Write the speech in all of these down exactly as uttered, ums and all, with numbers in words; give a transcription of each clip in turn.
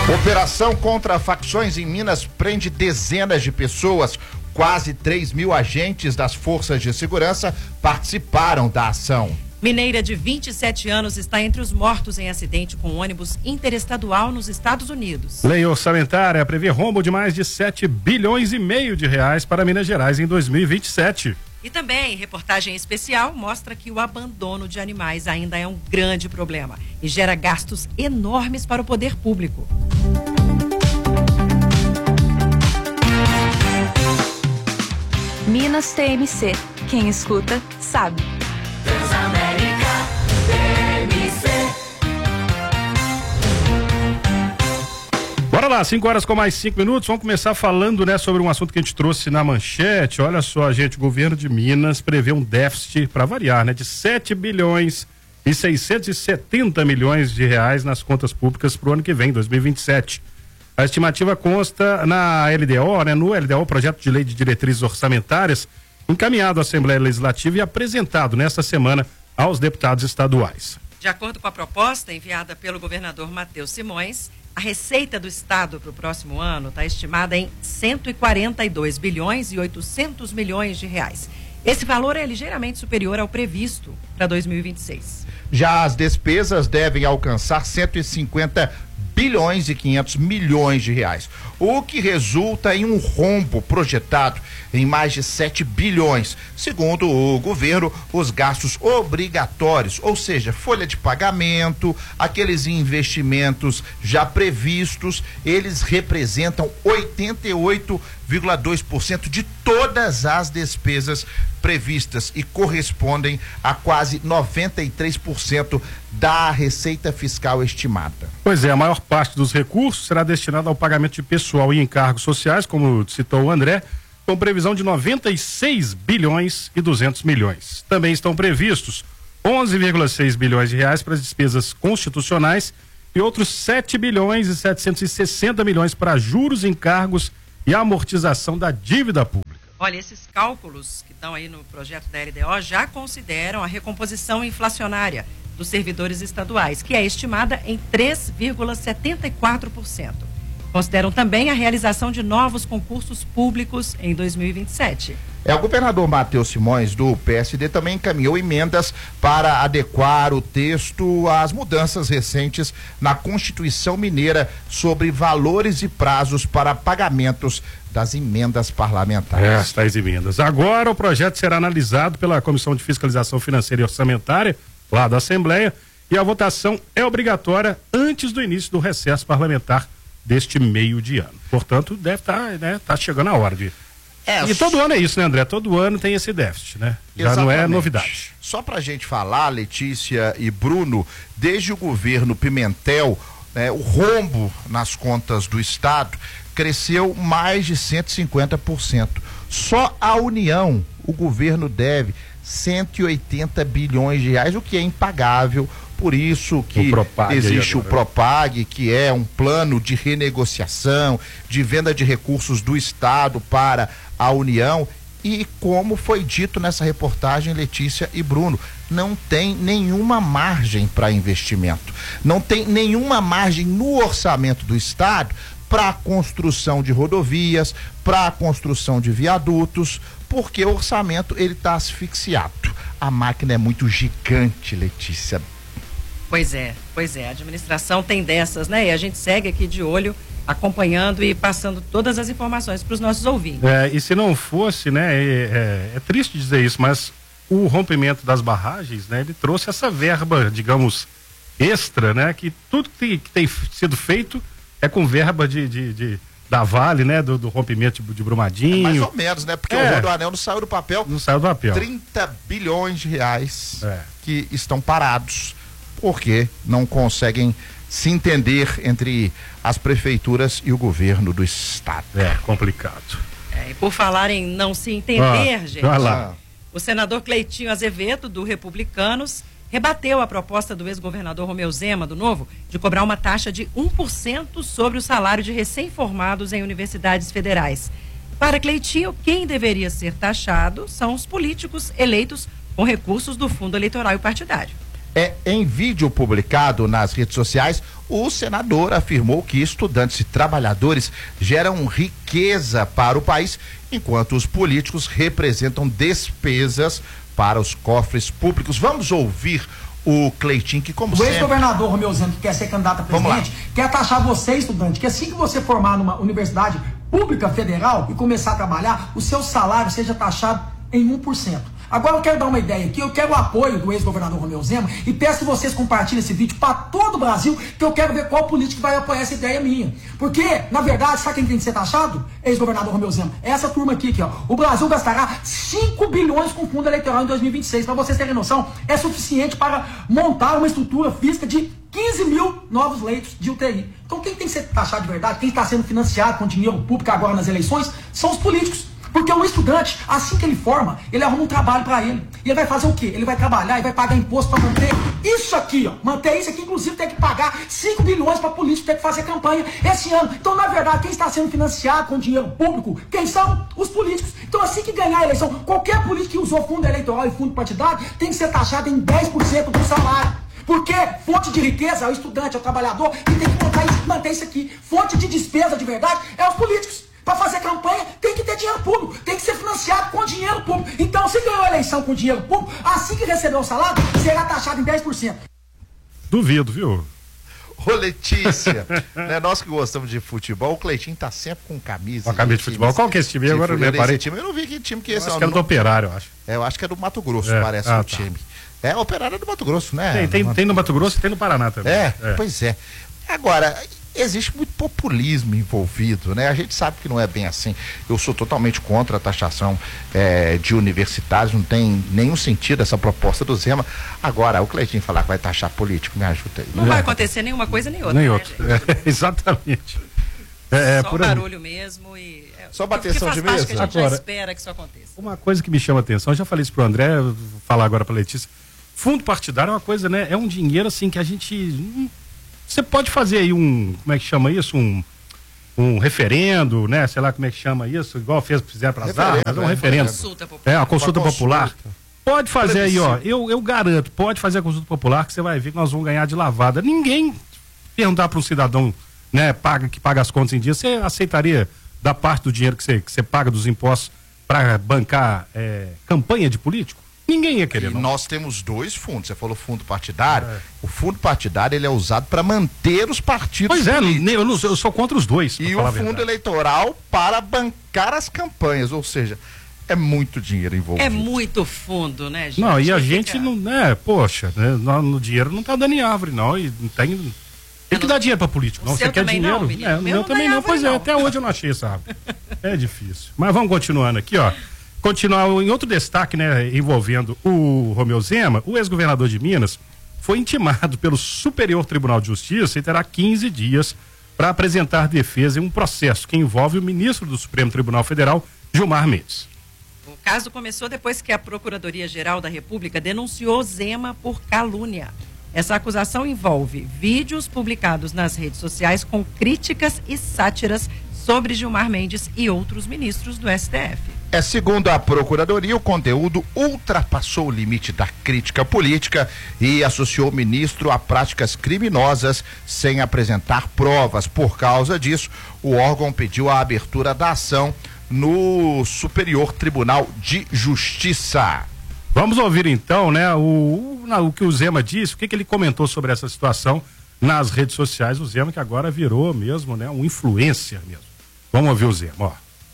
Operação contra facções em Minas prende dezenas de pessoas. Quase três mil agentes das forças de segurança participaram da ação. Mineira de vinte e sete anos está entre os mortos em acidente com ônibus interestadual nos Estados Unidos. Lei orçamentária prevê rombo de mais de sete bilhões e meio de reais para Minas Gerais em dois mil e vinte e sete. E também, reportagem especial mostra que o abandono de animais ainda é um grande problema e gera gastos enormes para o poder público. Minas T M C. Quem escuta, sabe. Transamérica T M C. Bora lá, cinco horas com mais cinco minutos. Vamos começar falando, né, sobre um assunto que a gente trouxe na manchete. Olha só, gente, o governo de Minas prevê um déficit, para variar, né, de sete bilhões e seiscentos e setenta milhões de reais nas contas públicas para o ano que vem, dois mil e vinte e sete. A estimativa consta na L D O, né, no L D O, Projeto de Lei de Diretrizes Orçamentárias, encaminhado à Assembleia Legislativa e apresentado nesta semana aos deputados estaduais. De acordo com a proposta enviada pelo governador Matheus Simões, a receita do Estado para o próximo ano está estimada em cento e quarenta e dois bilhões e oitocentos milhões de reais. Esse valor é ligeiramente superior ao previsto para dois mil e vinte e seis. Já as despesas devem alcançar cento e cinquenta bilhões e quinhentos milhões de reais, o que resulta em um rombo projetado em mais de sete bilhões, segundo o governo. Os gastos obrigatórios, ou seja, folha de pagamento, aqueles investimentos já previstos, eles representam oitenta e oito vírgula dois por cento de todas as despesas previstas e correspondem a quase noventa e três por cento da receita fiscal estimada. Pois é, a maior parte dos recursos será destinada ao pagamento de pessoal e encargos sociais, como citou o André, com previsão de noventa e seis bilhões e duzentos milhões. Também estão previstos onze vírgula seis bilhões de reais para as despesas constitucionais e outros sete bilhões e setecentos e sessenta milhões para juros, encargos e amortização da dívida pública. Olha, esses cálculos que estão aí no projeto da L D O já consideram a recomposição inflacionária dos servidores estaduais, que é estimada em três vírgula setenta e quatro por cento. Consideram também a realização de novos concursos públicos em dois mil e vinte e sete. É, o governador Matheus Simões, do P S D, também encaminhou emendas para adequar o texto às mudanças recentes na Constituição Mineira sobre valores e prazos para pagamentos das emendas parlamentares. É, tais emendas. Agora o projeto será analisado pela Comissão de Fiscalização Financeira e Orçamentária, lá da Assembleia, e a votação é obrigatória antes do início do recesso parlamentar deste meio de ano. Portanto, deve estar, né, tá chegando a hora de... É, e todo ano é isso, né, André? Todo ano tem esse déficit, né? Já exatamente. Não é novidade. Só pra gente falar, Letícia e Bruno, desde o governo Pimentel, né, o rombo nas contas do Estado cresceu mais de cento e cinquenta por cento. Só a União, o governo deve cento e oitenta bilhões de reais, o que é impagável. Por isso que o existe o Propag, que é um plano de renegociação, de venda de recursos do Estado para a União. E como foi dito nessa reportagem, Letícia e Bruno, não tem nenhuma margem para investimento. Não tem nenhuma margem no orçamento do Estado para a construção de rodovias, para a construção de viadutos, porque o orçamento ele está asfixiado. A máquina é muito gigante, Letícia. Pois é, pois é, a administração tem dessas, né? E a gente segue aqui de olho, acompanhando e passando todas as informações para os nossos ouvintes. É, e se não fosse, né, é, é, é triste dizer isso, mas o rompimento das barragens, né, ele trouxe essa verba, digamos, extra, né, que tudo que tem, que tem sido feito é com verba de, de, de da Vale, né, do, do rompimento de, de Brumadinho. É mais ou menos, né, porque é. o Rodoanel não saiu do papel. Não saiu do papel. trinta bilhões de reais é. que estão parados, porque não conseguem se entender entre as prefeituras e o governo do Estado. É complicado. É, e por falar em não se entender, ah, gente, lá. o senador Cleitinho Azevedo, do Republicanos, rebateu a proposta do ex-governador Romeu Zema, do Novo, de cobrar uma taxa de um por cento sobre o salário de recém-formados em universidades federais. Para Cleitinho, quem deveria ser taxado são os políticos eleitos com recursos do fundo eleitoral e partidário. É, em vídeo publicado nas redes sociais, o senador afirmou que estudantes e trabalhadores geram riqueza para o país, enquanto os políticos representam despesas para os cofres públicos. Vamos ouvir o Cleitinho, que como o sempre... O ex-governador Romeu Zema, que quer ser candidato a presidente, quer taxar você, estudante, que assim que você formar numa universidade pública federal e começar a trabalhar, o seu salário seja taxado em um por cento. Agora eu quero dar uma ideia aqui, eu quero o apoio do ex-governador Romeu Zema e peço que vocês compartilhem esse vídeo para todo o Brasil, que eu quero ver qual político vai apoiar essa ideia minha. Porque, na verdade, sabe quem tem que ser taxado? Ex-governador Romeu Zema. Essa turma aqui, aqui, ó. O Brasil gastará cinco bilhões com fundo eleitoral em dois mil e vinte e seis. Para vocês terem noção, é suficiente para montar uma estrutura física de quinze mil novos leitos de U T I. Então quem tem que ser taxado de verdade, quem está sendo financiado com dinheiro público agora nas eleições, são os políticos. Porque o estudante, assim que ele forma, ele arruma um trabalho para ele. E ele vai fazer o quê? Ele vai trabalhar e vai pagar imposto para manter isso aqui, ó. Manter isso aqui, inclusive, tem que pagar cinco bilhões para político ter que fazer campanha esse ano. Então, na verdade, quem está sendo financiado com dinheiro público, quem são? Os políticos. Então, assim que ganhar a eleição, qualquer político que usou fundo eleitoral e fundo partidário tem que ser taxado em dez por cento do salário. Porque fonte de riqueza é o estudante, é o trabalhador, e tem que manter isso, manter isso aqui. Fonte de despesa de verdade é os políticos. Para fazer campanha tem que ter dinheiro público, tem que ser financiado com dinheiro público. Então, se ganhou a eleição com dinheiro público, assim que receber o salário, será taxado em dez por cento. Duvido, viu? Ô, Letícia, né, nós que gostamos de futebol, o Cleitinho tá sempre com camisa. Com a camisa de futebol. Qual que é esse time? Agora eu reparei. Time, eu não vi que time que é esse. Acho que era do Operário, eu acho. É, eu acho que é do Mato Grosso, é. parece ah, o tá. time. É, o Operário é do Mato Grosso, né? Tem, tem, no tem no Mato Grosso e tem no Paraná também. É, é, pois é. Agora, existe muito populismo envolvido, né? A gente sabe que não é bem assim. Eu sou totalmente contra a taxação é, de universitários, não tem nenhum sentido essa proposta do Zema. Agora, o Cleitinho falar que vai taxar político, me ajuda aí. Não é. vai acontecer nenhuma coisa nem outra. Nem né, outra, é, exatamente. É, Só por barulho mesmo e... É, só bateção de mesa? Que a gente agora, já espera que isso aconteça. Uma coisa que me chama a atenção, eu já falei isso pro André, vou falar agora pra Letícia. Fundo partidário é uma coisa, né? É um dinheiro assim que a gente... Hum, você pode fazer aí um, como é que chama isso? Um, um referendo, né? Sei lá como é que chama isso, igual fez, fizeram para as armas, é um é, referendo. Consulta popular. É, uma consulta uma popular. consulta. Pode fazer aí, ó, eu, eu garanto, pode fazer a consulta popular que você vai ver que nós vamos ganhar de lavada. Ninguém perguntar para um cidadão, né, paga, que paga as contas em dia, você aceitaria da parte do dinheiro que você, que você paga dos impostos para bancar é, campanha de político? Ninguém ia querer, e não. Nós temos dois fundos. Você falou fundo partidário. É. O fundo partidário ele é usado para manter os partidos. Pois é, políticos. eu, não, eu sou contra os dois. E o fundo eleitoral para bancar as campanhas. Ou seja, é muito dinheiro envolvido. É muito fundo, né, gente? Não, e a Fica... gente não, né, poxa, né, no, no dinheiro não tá dando em árvore, não. E não tem. Tem que não, dar dinheiro para político. Não, você quer dinheiro? Não, menino, é, o meu, meu também não. Pois não. é, até hoje eu não achei essa árvore. É difícil. Mas vamos continuando aqui, ó. Continuar em outro destaque, né, envolvendo o Romeu Zema, o ex-governador de Minas foi intimado pelo Superior Tribunal de Justiça e terá quinze dias para apresentar defesa em um processo que envolve o ministro do Supremo Tribunal Federal, Gilmar Mendes. O caso começou depois que a Procuradoria-Geral da República denunciou Zema por calúnia. Essa acusação envolve vídeos publicados nas redes sociais com críticas e sátiras sobre Gilmar Mendes e outros ministros do S T F. É, segundo a Procuradoria, o conteúdo ultrapassou o limite da crítica política e associou o ministro a práticas criminosas sem apresentar provas. Por causa disso, o órgão pediu a abertura da ação no Superior Tribunal de Justiça. Vamos ouvir então, né, o, o que o Zema disse, o que, que ele comentou sobre essa situação nas redes sociais. O Zema que agora virou mesmo, né, um influencer mesmo. Vamos ouvir o Zema, ó.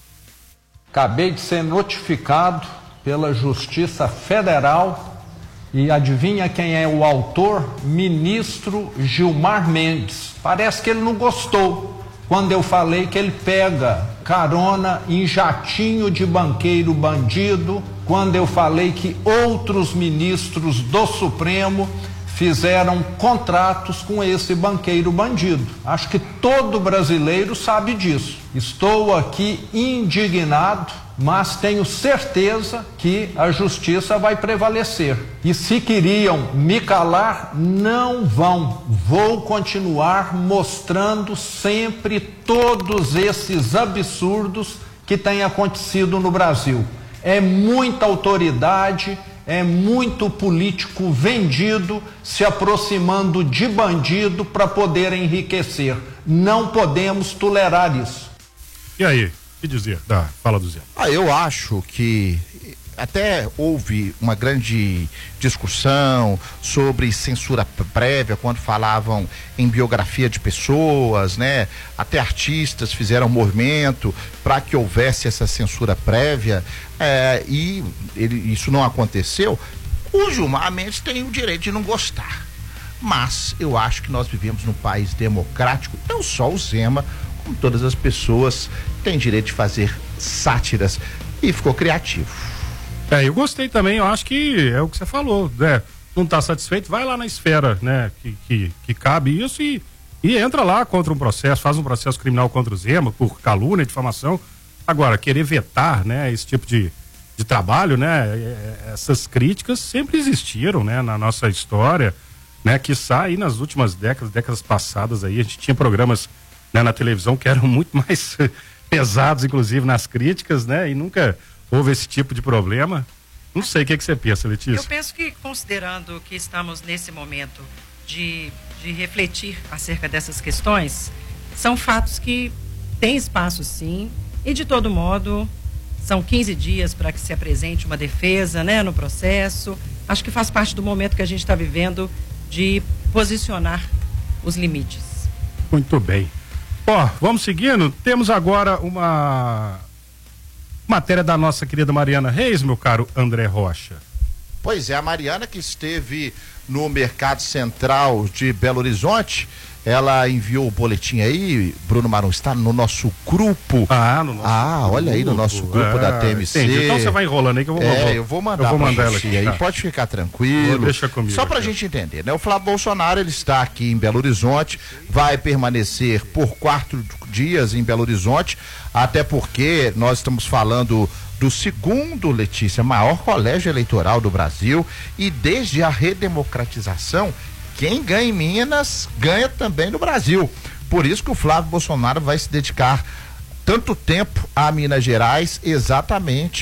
Acabei de ser notificado pela Justiça Federal e adivinha quem é o autor? Ministro Gilmar Mendes. Parece que ele não gostou quando eu falei que ele pega carona em jatinho de banqueiro bandido, quando eu falei que outros ministros do Supremo fizeram contratos com esse banqueiro bandido. Acho que todo brasileiro sabe disso. Estou aqui indignado, mas tenho certeza que a justiça vai prevalecer. E se queriam me calar, não vão. Vou continuar mostrando sempre todos esses absurdos que têm acontecido no Brasil. É muita autoridade, é muito político vendido se aproximando de bandido para poder enriquecer. Não podemos tolerar isso. E aí, o que dizer da fala do Zé? Ah, eu acho que até houve uma grande discussão sobre censura prévia quando falavam em biografia de pessoas, né? Até artistas fizeram um movimento para que houvesse essa censura prévia, é, e ele, isso não aconteceu. O Gilmar Mendes tem o direito de não gostar, mas eu acho que nós vivemos num país democrático, não só o Zema, como todas as pessoas têm direito de fazer sátiras, e ficou criativo. É, eu gostei também, eu acho que é o que você falou, né? Não está satisfeito, vai lá na esfera, né? Que, que, que cabe isso e, e entra lá contra um processo, faz um processo criminal contra o Zema por calúnia, difamação. Agora, querer vetar, né? Esse tipo de, de trabalho, né? Essas críticas sempre existiram, né? Na nossa história, né? Quiçá aí nas últimas décadas, décadas passadas aí, a gente tinha programas, né, na televisão que eram muito mais pesados, inclusive, nas críticas, né? E nunca houve esse tipo de problema. Não sei o que, que você pensa, Letícia. Eu penso que, considerando que estamos nesse momento de, de refletir acerca dessas questões, são fatos que têm espaço, sim, e de todo modo são quinze dias para que se apresente uma defesa, né, no processo. Acho que faz parte do momento que a gente está vivendo de posicionar os limites. Muito bem. Ó, vamos seguindo. Temos agora uma matéria da nossa querida Mariana Reis, meu caro André Rocha. Pois é, a Mariana, que esteve no Mercado Central de Belo Horizonte, ela enviou o boletim aí, Bruno Marum, está no nosso grupo. Ah, no nosso Ah, grupo. olha aí no nosso grupo ah, da T M C. Entendi. Então você vai enrolando aí que eu vou mandar. É, eu vou mandar, eu vou mandar pra ela você aqui. aí, Tá. pode ficar tranquilo. Deixa comigo. Só pra aqui. gente entender, né? O Flávio Bolsonaro, ele está aqui em Belo Horizonte, vai permanecer por quatro dias em Belo Horizonte, até porque nós estamos falando do segundo, Letícia, maior colégio eleitoral do Brasil, e desde a redemocratização, quem ganha em Minas, ganha também no Brasil. Por isso que o Flávio Bolsonaro vai se dedicar tanto tempo a Minas Gerais, exatamente